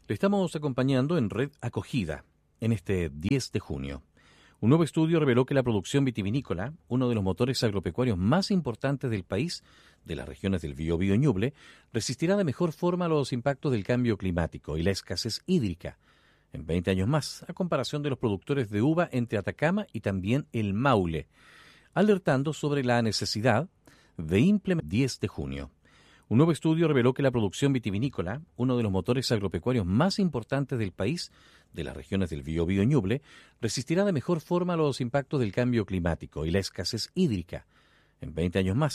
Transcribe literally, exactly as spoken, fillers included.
Le estamos acompañando en Red Acogida en este diez de junio. Un nuevo estudio reveló que la producción vitivinícola, uno de los motores agropecuarios más importantes del país, de las regiones del Biobío y Ñuble, resistirá de mejor forma los impactos del cambio climático y la escasez hídrica en veinte años más, a comparación de los productores de uva entre Atacama y también el Maule, alertando sobre la necesidad de implementar diez de junio. Un nuevo estudio reveló que la producción vitivinícola, uno de los motores agropecuarios más importantes del país, de las regiones del Biobío y Ñuble, resistirá de mejor forma los impactos del cambio climático y la escasez hídrica en veinte años más,